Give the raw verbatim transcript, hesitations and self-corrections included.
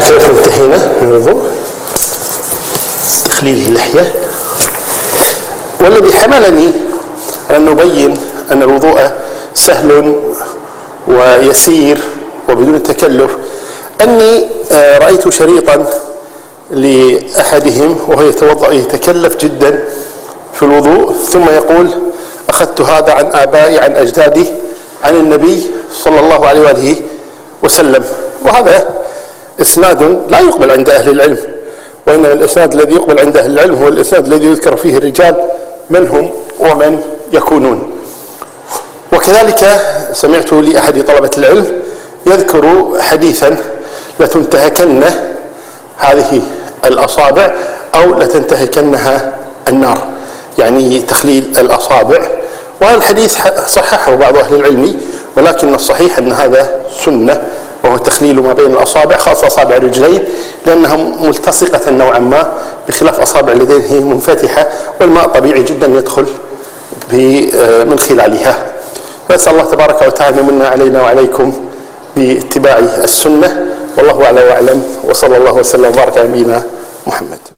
انتهينا من الوضوء، تخليل اللحية. والذي حملني أن نبين أن الوضوء سهل ويسير وبدون تكلف أني رأيت شريطا لأحدهم وهو يتوضأ يتكلف جدا في الوضوء، ثم يقول: أخذت هذا عن آبائي عن أجدادي عن النبي صلى الله عليه وآله وسلم. وهذا إسناد لا يقبل عند أهل العلم، وإنما الإسناد الذي يقبل عند أهل العلم هو الإسناد الذي يذكر فيه الرجال من هم ومن يكونون. وكذلك سمعت لأحد طلبة العلم يذكر حديثا: لتنتهكن هذه الأصابع أو لتنتهكنها النار، يعني تخليل الأصابع. وهذا الحديث صححه بعض أهل العلم، ولكن الصحيح أن هذا سنة، وهو تخليل ما بين الأصابع، خاصة أصابع الرجلين لأنها ملتصقة نوعا ما، بخلاف أصابع اليدين هي منفتحة والماء طبيعي جدا يدخل من خلالها. فأسأل الله تبارك وتعالى من علينا وعليكم باتباع السنة، والله أعلى وأعلم، وصلى الله وسلم وبارك على نبينا محمد.